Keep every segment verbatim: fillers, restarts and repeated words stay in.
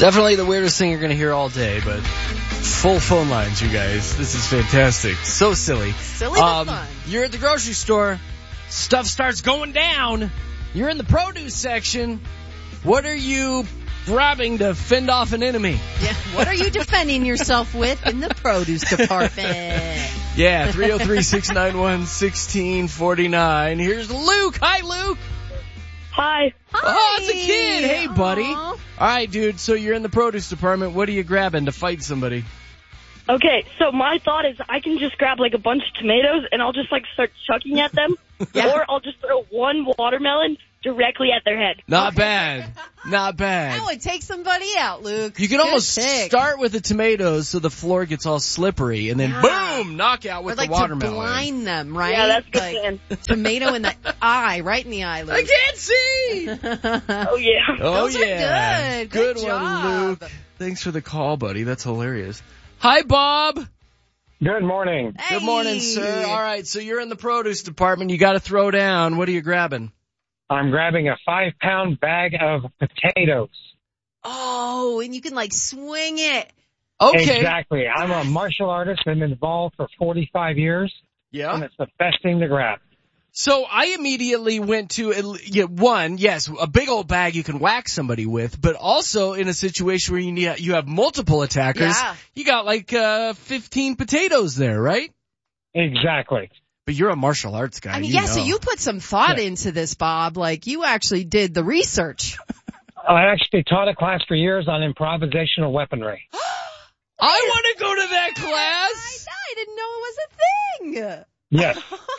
Definitely the weirdest thing you're going to hear all day, but full phone lines, you guys. This is fantastic. So silly. Silly but um, fun. You're at the grocery store. Stuff starts going down. You're in the produce section. What are you grabbing to fend off an enemy? Yeah. What are you defending yourself with in the produce department? Yeah, three oh three, six nine one, one six four nine. Here's Luke. Hi, Luke. Hi. Oh, it's a kid. Hey, buddy. Aww. All right, dude. So you're in the produce department. What are you grabbing to fight somebody? Okay, so my thought is I can just grab like a bunch of tomatoes and I'll just like start chucking at them. Yeah. Or I'll just throw one watermelon directly at their head. Not bad. Not bad. That would take somebody out, Luke. You can Good almost pick. start with the tomatoes so the floor gets all slippery, and then Yeah. boom, knockout Or with like the watermelon. to blind them, right? Yeah, that's a good like, plan. Tomato in the eye, right in the eye, Luke. I can't see. Oh, yeah. Oh Those are yeah, good. Good one, job. Luke. Thanks for the call, buddy. That's hilarious. Hi, Bob. Good morning. Hey. Good morning, sir. All right, so you're in the produce department. You got to throw down. What are you grabbing? I'm grabbing a five-pound bag of potatoes. Oh, and you can like swing it. Okay. Exactly. I'm a martial artist. Been involved for forty-five years, and Yeah. it's the best thing to grab. So I immediately went to uh, yeah, one, yes, a big old bag you can whack somebody with, but also in a situation where you need you have multiple attackers. Yeah. You got like uh fifteen potatoes there, right? Exactly. But you're a martial arts guy. I mean, you yeah, so know. you put some thought Yeah. into this, Bob. Like, you actually did the research. I actually taught a class for years on improvisational weaponry. I want to go to that I, class. I didn't know it was a thing. Yes.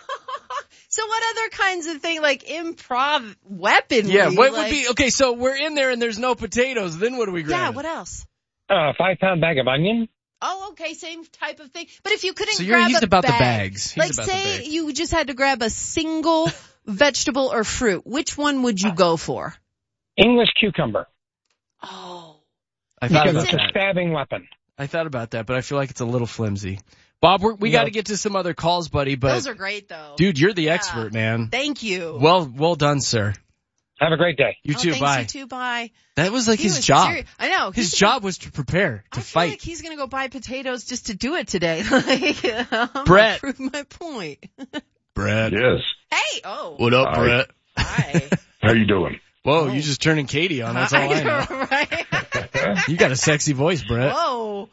So what other kinds of thing, like improv weaponry? Yeah, what like, would be okay? So we're in there and there's no potatoes. Then what do we grab? Yeah, what else? A five-pound bag of onion. Oh, okay, same type of thing. But if you couldn't So you're- grab he's a about the bag, bags. He's like about the say bags. you just had to grab a single vegetable or fruit, which one would you go for? English cucumber. Oh. I thought Because about it's a that. stabbing weapon. I thought about that, but I feel like it's a little flimsy. Bob, we're, we Yeah. got to get to some other calls, buddy. But Those are great, though. dude, you're the Yeah. expert, man. Thank you. Well, well done, sir. Have a great day. You oh, too. thanks, Bye. You too. Bye. That was like He his was job. serious. I know. His he's- job was to prepare, to I feel fight. like he's gonna go buy potatoes just to do it today. Like, I'm gonna Brett. prove my point. Brett. Yes. Hey. Oh. What up, Hi. Brett? Hi. How you doing? Whoa, Oh. you just turning Katie on. That's all I know. Right? You got a sexy voice, Brett. Whoa.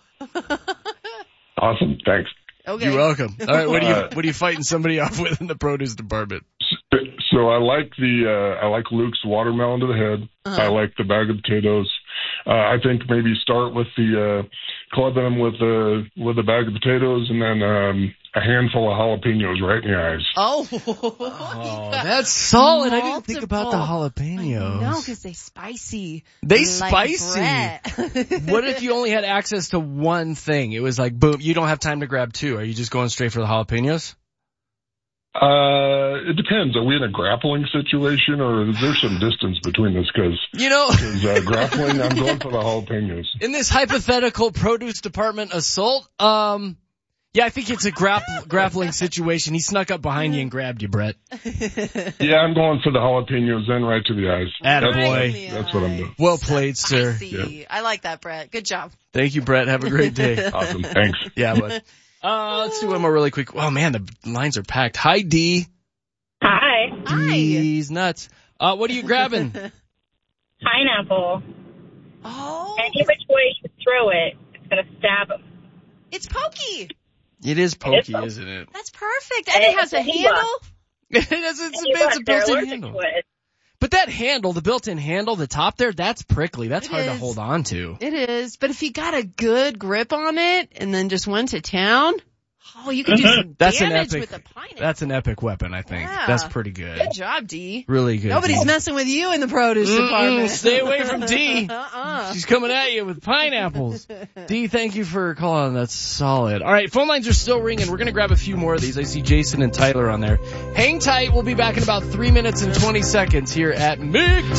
Awesome. Thanks. Okay. You're welcome. All right, what are you Uh, what are you fighting somebody off with in the produce department? So I like the uh, I like Luke's watermelon to the head. Uh-huh. I like the bag of potatoes. Uh, I think maybe start with the uh, club them with the with the bag of potatoes, and then um, a handful of jalapenos right in the eyes. Oh. Oh, that's solid. I didn't think about the Multiple. jalapenos. No, because they spicy. They like spicy. Brett. What if you only had access to one thing? It was like, boom, you don't have time to grab two. Are you just going straight for the jalapenos? Uh, it depends. Are we in a grappling situation, or is there some distance between this? Because You know, uh, grappling, I'm going for the jalapenos. in this hypothetical produce department assault, um, yeah, I think it's a grapp- grappling situation. He snuck up behind you and grabbed you, Brett. Yeah, I'm going for the jalapenos, then right to the eyes. Attaboy. That's, that's what I'm doing. Well played, sir. Spicy. I like that, Brett. Good job. Thank you, Brett. Have a great day. Awesome. Thanks. Yeah, bud. Uh, let's do one more really quick. Oh man, the lines are packed. Hi, D. Hi. Hi. D's nuts. Uh, what are you grabbing? Pineapple. Oh, Any which way you throw it, it's going to stab them. it's pokey. It is pokey, pokey. isn't it? That's perfect. And it has a handle. It has, it's, You it's a are- they're built-in allergic handle. to it. But that handle, the built-in handle, the top there, that's prickly. That's It hard to is. hold on to. It is. But if you got a good grip on it and then just went to town, oh, you could do some That's an damage epic- with the pineapple. That's an epic weapon, I think. Yeah. That's pretty good. Good job, D. Really good. Nobody's D. messing with you in the produce Mm-mm, department. stay away from D. Uh-uh. She's coming at you with pineapples. D, thank you for calling. That's solid. All right, phone lines are still ringing. We're going to grab a few more of these. I see Jason and Tyler on there. Hang tight. We'll be back in about three minutes and twenty seconds here at Mix